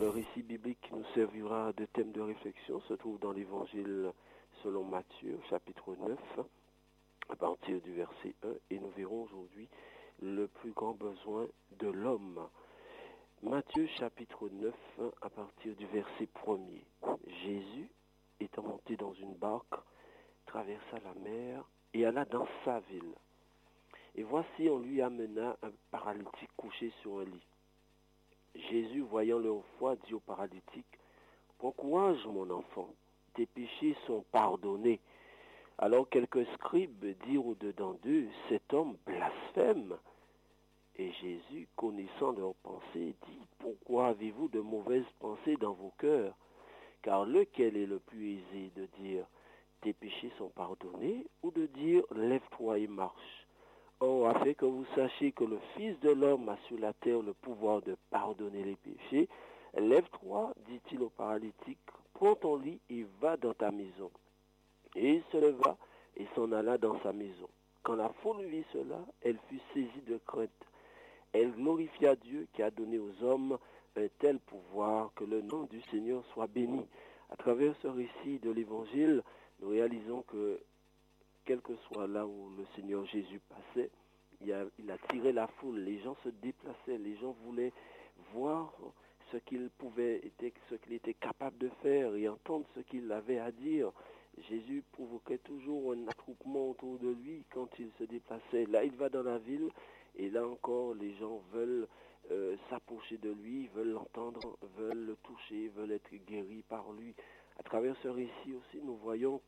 récit biblique qui nous servira de thème de réflexion se trouve dans l'évangile selon Matthieu, chapitre 9, à partir du verset 1, et nous verrons aujourd'hui le plus grand besoin de l'homme. Matthieu, chapitre 9, à partir du verset 1er. Jésus, étant monté dans une barque, traversa la mer et alla dans sa ville. Et voici, on lui amena un paralytique couché sur un lit. Jésus, voyant leur foi, dit au paralytique, « Prends courage, mon enfant, tes péchés sont pardonnés. » Alors quelques scribes dirent au-dedans d'eux, « Cet homme blasphème. » Et Jésus, connaissant leurs pensées, dit, « Pourquoi avez-vous de mauvaises pensées dans vos cœurs? Car lequel est le plus aisé de dire, « Tes péchés sont pardonnés » ou de dire, « Lève-toi et marche » Or, afin que vous sachiez que le Fils de l'homme a sur la terre le pouvoir de pardonner les péchés, lève-toi, dit-il au paralytique, prends ton lit et va dans ta maison. Et il se leva et s'en alla dans sa maison. Quand la foule vit cela, elle fut saisie de crainte. Elle glorifia Dieu qui a donné aux hommes un tel pouvoir, que le nom du Seigneur soit béni. À travers ce récit de l'Évangile, nous réalisons que quel que soit là où le Seigneur Jésus passait, il a tiré la foule, les gens se déplaçaient, les gens voulaient voir ce qu'il était capable de faire et entendre ce qu'il avait à dire. Jésus provoquait toujours un attroupement autour de lui quand il se déplaçait. Là, il va dans la ville et là encore, les gens veulent s'approcher de lui, veulent l'entendre, veulent le toucher, veulent être guéris par lui. À travers ce récit aussi, nous voyons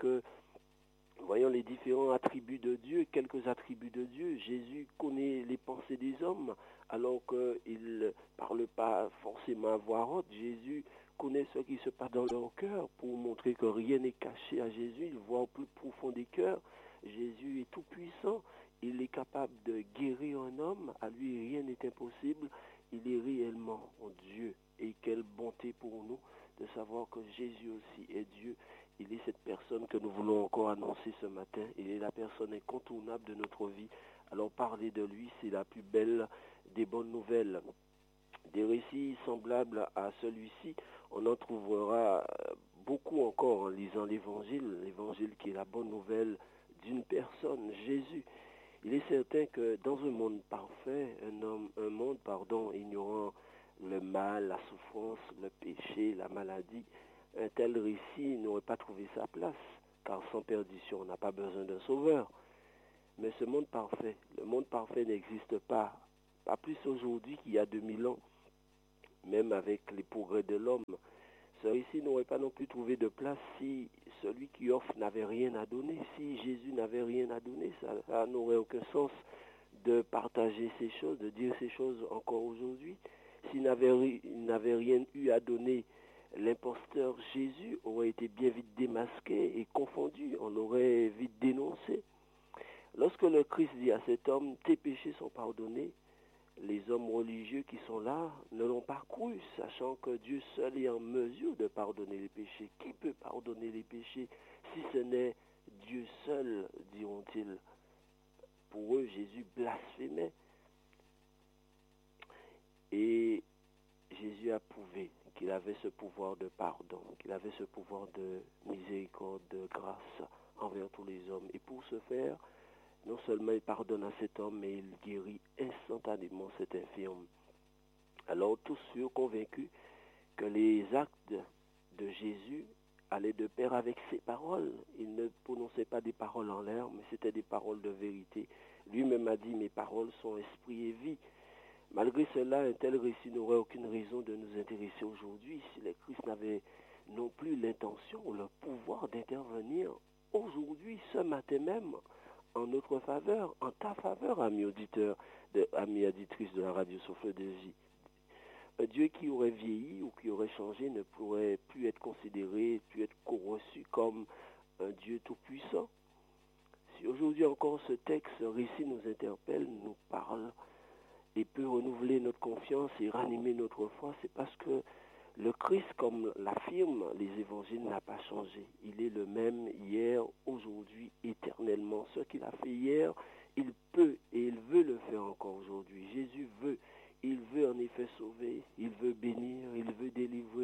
les différents attributs de Dieu, quelques attributs de Dieu. Jésus connaît les pensées des hommes, alors qu'il ne parle pas forcément à voix haute. Jésus connaît ce qui se passe dans leur cœur pour montrer que rien n'est caché à Jésus. Il voit au plus profond des cœurs. Jésus est tout puissant. Il est capable de guérir un homme. À lui, rien n'est impossible. Il est réellement Dieu. Et quelle bonté pour nous de savoir que Jésus aussi est Dieu. Il est cette personne que nous voulons encore annoncer ce matin. Il est la personne incontournable de notre vie. Alors parler de lui, c'est la plus belle des bonnes nouvelles. Des récits semblables à celui-ci, on en trouvera beaucoup encore en lisant l'évangile qui est la bonne nouvelle d'une personne, Jésus. Il est certain que dans un monde parfait, un monde ignorant le mal, la souffrance, le péché, la maladie, un tel récit n'aurait pas trouvé sa place, car sans perdition, on n'a pas besoin d'un sauveur. Mais ce monde parfait, le monde parfait n'existe pas plus aujourd'hui qu'il y a 2000 ans, même avec les progrès de l'homme. Ce récit n'aurait pas non plus trouvé de place si celui qui offre n'avait rien à donner, si Jésus n'avait rien à donner. Ça n'aurait aucun sens de partager ces choses, de dire ces choses encore aujourd'hui. S'il n'avait rien eu à donner, l'imposteur Jésus aurait été bien vite démasqué et confondu, on l'aurait vite dénoncé. Lorsque le Christ dit à cet homme, tes péchés sont pardonnés, les hommes religieux qui sont là ne l'ont pas cru, sachant que Dieu seul est en mesure de pardonner les péchés. Qui peut pardonner les péchés si ce n'est Dieu seul, diront-ils. Pour eux, Jésus blasphémait. Et Jésus a prouvé qu'il avait ce pouvoir de pardon, qu'il avait ce pouvoir de miséricorde, de grâce envers tous les hommes. Et pour ce faire, non seulement il pardonne à cet homme, mais il guérit instantanément cet infirme. Alors tous furent convaincus que les actes de Jésus allaient de pair avec ses paroles. Il ne prononçait pas des paroles en l'air, mais c'était des paroles de vérité. Lui-même a dit, mes paroles sont esprit et vie. Malgré cela, un tel récit n'aurait aucune raison de nous intéresser aujourd'hui si le Christ n'avait non plus l'intention ou le pouvoir d'intervenir aujourd'hui, ce matin même, en notre faveur, en ta faveur, ami auditeur, ami auditrice de la radio Souffle de Vie. Un Dieu qui aurait vieilli ou qui aurait changé ne pourrait plus être considéré, plus être reçu comme un Dieu tout-puissant. Si aujourd'hui encore ce texte, ce récit nous interpelle, nous parle et peut renouveler notre confiance et ranimer notre foi, c'est parce que le Christ, comme l'affirment les évangiles, n'a pas changé. Il est le même hier, aujourd'hui, éternellement. Ce qu'il a fait hier, il peut et il veut le faire encore aujourd'hui. Jésus veut, il veut en effet sauver, il veut bénir, il veut délivrer.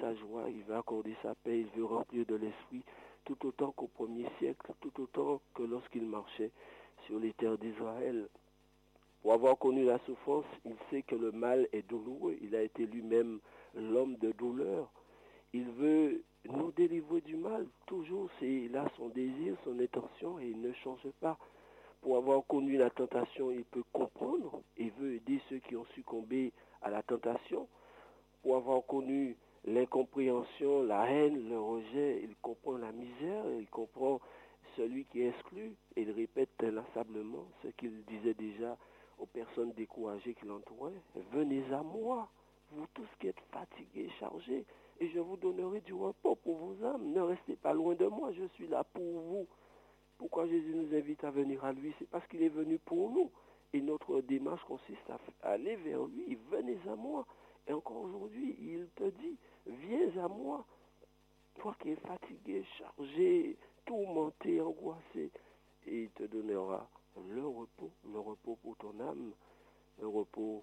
sa joie, il veut accorder sa paix, il veut remplir de l'esprit, tout autant qu'au premier siècle, tout autant que lorsqu'il marchait sur les terres d'Israël. Pour avoir connu la souffrance, il sait que le mal est douloureux. Il a été lui-même l'homme de douleur. Il veut nous délivrer du mal. Toujours, c'est là son désir, son intention, et il ne change pas. Pour avoir connu la tentation, il peut comprendre et veut aider ceux qui ont succombé à la tentation. Pour avoir connu l'incompréhension, la haine, le rejet, il comprend la misère, il comprend celui qui est exclu, et il répète inlassablement ce qu'il disait déjà aux personnes découragées qui l'entouraient. Venez à moi, vous tous qui êtes fatigués, chargés, et je vous donnerai du repos pour vos âmes. Ne restez pas loin de moi, je suis là pour vous. Pourquoi Jésus nous invite à venir à lui? C'est parce qu'il est venu pour nous. Et notre démarche consiste à aller vers lui. Venez à moi. Et encore aujourd'hui, il te dit, viens à moi. Toi qui es fatigué, chargé, tourmenté, angoissé. Et il te donnera le repos pour ton âme, le repos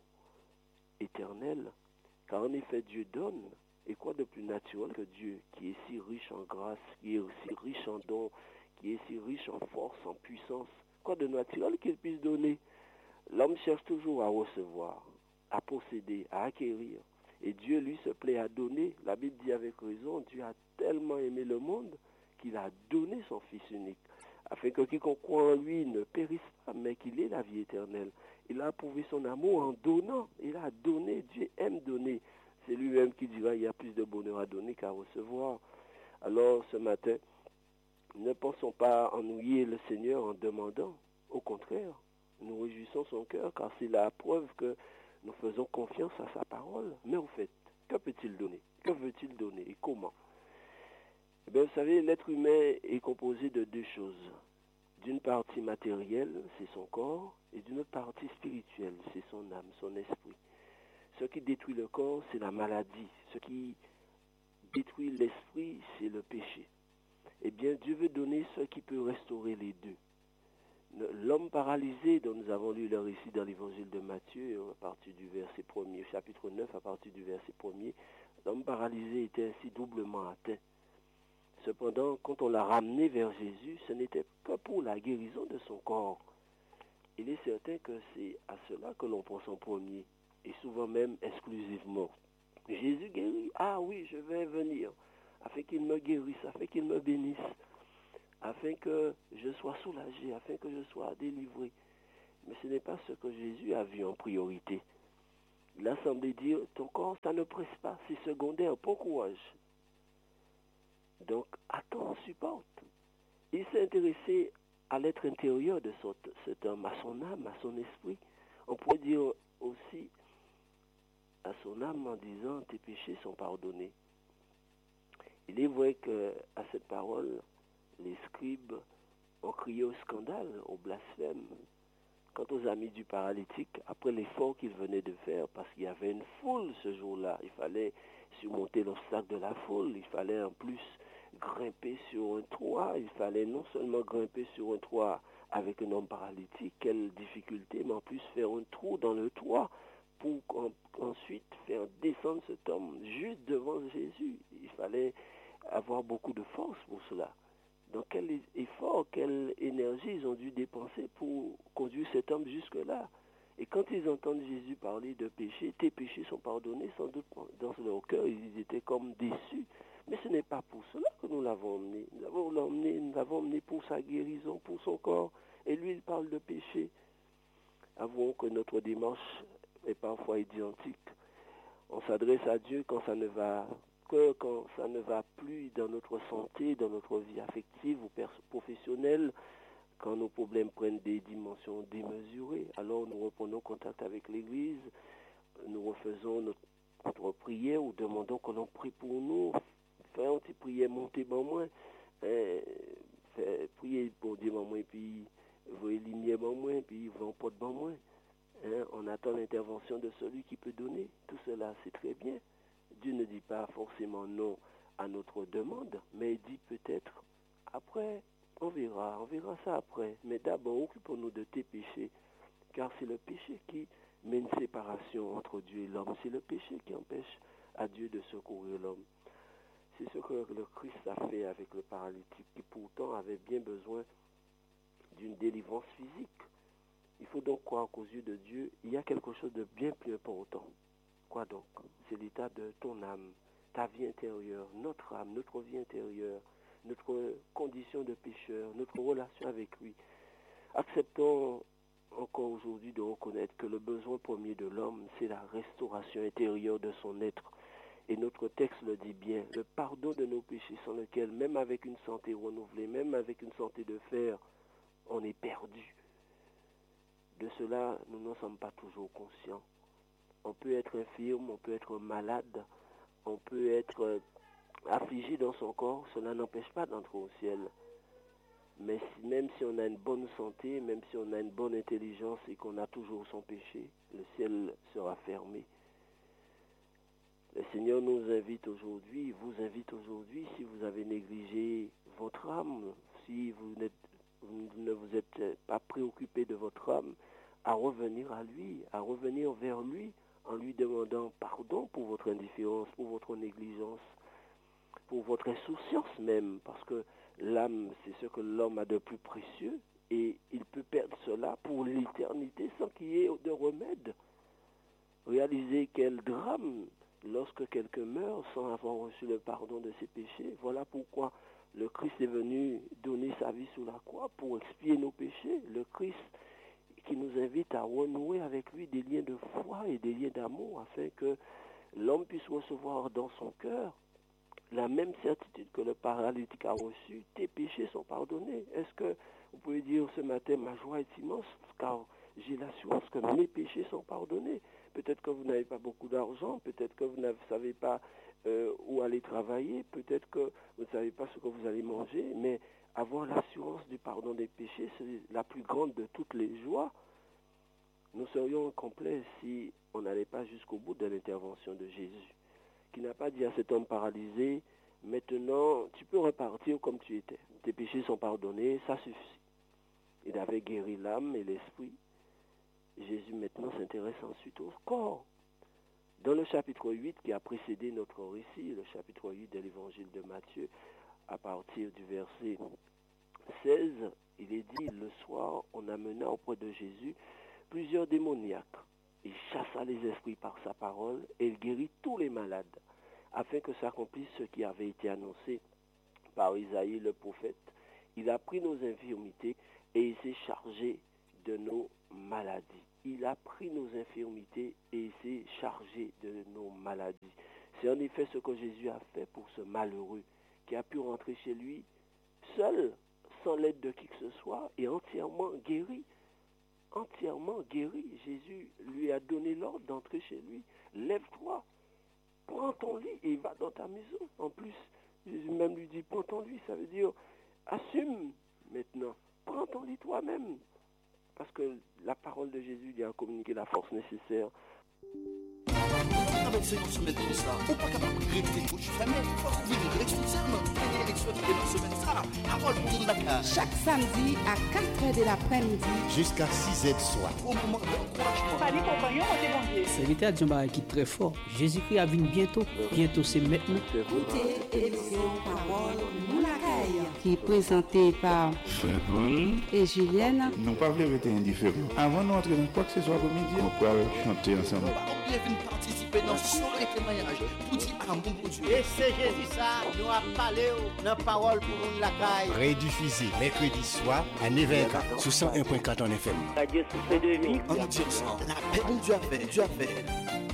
éternel. Car en effet, Dieu donne. Et quoi de plus naturel que Dieu, qui est si riche en grâce, qui est si riche en dons, qui est si riche en force, en puissance. Quoi de naturel qu'il puisse donner? L'homme cherche toujours à recevoir, à posséder, à acquérir. Et Dieu, lui, se plaît à donner. La Bible dit avec raison, Dieu a tellement aimé le monde qu'il a donné son Fils unique, afin que quiconque croit en lui ne périsse pas, mais qu'il ait la vie éternelle. Il a prouvé son amour en donnant. Il a donné. Dieu aime donner. C'est lui-même qui dira, il y a plus de bonheur à donner qu'à recevoir. Alors, ce matin, ne pensons pas ennuyer le Seigneur en demandant. Au contraire, nous réjouissons son cœur, car c'est la preuve que nous faisons confiance à sa parole. Mais au fait, que peut-il donner? Que veut-il donner et comment? Eh bien, vous savez, l'être humain est composé de deux choses. D'une partie matérielle, c'est son corps, et d'une autre partie spirituelle, c'est son âme, son esprit. Ce qui détruit le corps, c'est la maladie. Ce qui détruit l'esprit, c'est le péché. Eh bien, Dieu veut donner ce qui peut restaurer les deux. L'homme paralysé, dont nous avons lu le récit dans l'évangile de Matthieu, à partir du verset 1er, chapitre 9, à partir du verset 1er, l'homme paralysé était ainsi doublement atteint. Cependant, quand on l'a ramené vers Jésus, ce n'était que pour la guérison de son corps. Il est certain que c'est à cela que l'on pense en premier, et souvent même exclusivement. Jésus guérit, ah oui, je vais venir, afin qu'il me guérisse, afin qu'il me bénisse, afin que je sois soulagé, afin que je sois délivré. Mais ce n'est pas ce que Jésus a vu en priorité. Il a semblé dire, ton corps, ça ne presse pas, c'est secondaire, bon courage. Donc, attends, supporte. Il s'est intéressé à l'être intérieur de cet homme, à son âme, à son esprit. On pourrait dire aussi à son âme en disant, tes péchés sont pardonnés. Il est vrai qu'à cette parole, les scribes ont crié au scandale, au blasphème. Quant aux amis du paralytique, après l'effort qu'ils venaient de faire, parce qu'il y avait une foule ce jour-là, il fallait surmonter l'obstacle de la foule, il fallait en plus grimper sur un toit, il fallait non seulement grimper sur un toit avec un homme paralytique, quelle difficulté, mais en plus faire un trou dans le toit pour ensuite faire descendre cet homme juste devant Jésus. Il fallait avoir beaucoup de force pour cela. Donc quel effort, quelle énergie ils ont dû dépenser pour conduire cet homme jusque-là. Et quand ils entendent Jésus parler de péché, tes péchés sont pardonnés, sans doute dans leur cœur, ils étaient comme déçus. Mais ce n'est pas pour cela que nous l'avons emmené. Nous l'avons emmené pour sa guérison, pour son corps. Et lui, il parle de péché. Avouons que notre démarche est parfois identique. On s'adresse à Dieu quand ça ne va quand ça ne va plus dans notre santé, dans notre vie affective ou professionnelle, quand nos problèmes prennent des dimensions démesurées, alors nous reprenons contact avec l'Église, nous refaisons notre prière ou demandons que l'on prie pour nous, faisons une petite prière, montez bon moins, priez pour Dieu bon moins, puis vous éliminez bon moins, puis vous en portez bon moins. On attend l'intervention de celui qui peut donner. Tout cela, c'est très bien. Dieu ne dit pas forcément non à notre demande, mais il dit peut-être après, on verra ça après. Mais d'abord, occupons-nous de tes péchés, car c'est le péché qui met une séparation entre Dieu et l'homme. C'est le péché qui empêche à Dieu de secourir l'homme. C'est ce que le Christ a fait avec le paralytique qui pourtant avait bien besoin d'une délivrance physique. Il faut donc croire qu'aux yeux de Dieu, il y a quelque chose de bien plus important. Quoi donc? C'est l'état de ton âme, ta vie intérieure, notre âme, notre vie intérieure, notre condition de pécheur, notre relation avec lui. Acceptons encore aujourd'hui de reconnaître que le besoin premier de l'homme, c'est la restauration intérieure de son être. Et notre texte le dit bien, le pardon de nos péchés sans lequel, même avec une santé renouvelée, même avec une santé de fer, on est perdu. De cela, nous n'en sommes pas toujours conscients. On peut être infirme, on peut être malade, on peut être affligé dans son corps, cela n'empêche pas d'entrer au ciel. Mais même si on a une bonne santé, même si on a une bonne intelligence et qu'on a toujours son péché, le ciel sera fermé. Le Seigneur nous invite aujourd'hui, vous invite aujourd'hui, si vous avez négligé votre âme, si vous ne vous êtes pas préoccupé de votre âme, à revenir à lui, à revenir vers lui, en lui demandant pardon pour votre indifférence, pour votre négligence, pour votre insouciance même, parce que l'âme, c'est ce que l'homme a de plus précieux, et il peut perdre cela pour l'éternité sans qu'il y ait de remède. Réalisez quel drame lorsque quelqu'un meurt sans avoir reçu le pardon de ses péchés. Voilà pourquoi le Christ est venu donner sa vie sous la croix pour expier nos péchés. Le Christ qui nous invite à renouer avec lui des liens de foi et des liens d'amour afin que l'homme puisse recevoir dans son cœur la même certitude que le paralytique a reçu. Tes péchés sont pardonnés. Est-ce que vous pouvez dire ce matin, ma joie est immense car j'ai l'assurance que mes péchés sont pardonnés. Peut-être que vous n'avez pas beaucoup d'argent, peut-être que vous ne savez pas où aller travailler, peut-être que vous ne savez pas ce que vous allez manger, mais avoir l'assurance du pardon des péchés, c'est la plus grande de toutes les joies. Nous serions incomplets si on n'allait pas jusqu'au bout de l'intervention de Jésus, qui n'a pas dit à cet homme paralysé, maintenant tu peux repartir comme tu étais. Tes péchés sont pardonnés, ça suffit. Il avait guéri l'âme et l'esprit. Jésus maintenant s'intéresse ensuite au corps. Dans le chapitre 8 qui a précédé notre récit, le chapitre 8 de l'évangile de Matthieu, à partir du verset 16, il est dit, le soir, on amena auprès de Jésus plusieurs démoniaques. Il chassa les esprits par sa parole et il guérit tous les malades, afin que s'accomplisse ce qui avait été annoncé par Isaïe le prophète. Il a pris nos infirmités et il s'est chargé de nos maladies. Il a pris nos infirmités et il s'est chargé de nos maladies. C'est en effet ce que Jésus a fait pour ce malheureux qui a pu rentrer chez lui seul, sans l'aide de qui que ce soit, et entièrement guéri. Entièrement guéri. Jésus lui a donné l'ordre d'entrer chez lui. Lève-toi, prends ton lit et va dans ta maison. En plus, Jésus même lui dit, prends ton lit, ça veut dire, assume maintenant, prends ton lit toi-même. Parce que la parole de Jésus lui a communiqué la force nécessaire. Avec ce semaine comme ça, ou pas capable de répéter pour jamais, il faut trouver une direction seulement. Et l'élection qui est dans semaine ça, parole pour tout le monde. Chaque samedi à 4h de l'après-midi jusqu'à 6h du soir. Au moment d'encouragement. Pas les compagnons, on demande. C'est l'état de Jean-Marie qui est très fort. Jésus-Christ a venu bientôt. Bientôt c'est maintenant. Écoutez l'émission Parole Moulakaï qui est présentée par Frère Paul et Julienne. Non pas voulu rester indifférent. Avant d'entrer dans quoi que ce soit pour midi, on peut chanter ensemble. On vient participer dans ce témoignage pour dire à mon bon Dieu. Et c'est Jésus ça, nous a parlé dans parole pour nous la caille. Rediffusé mercredi soir à 9h sur 101.4 en FM. Radio Souffle de vie. En nous disant ça, la paix de Dieu a fait.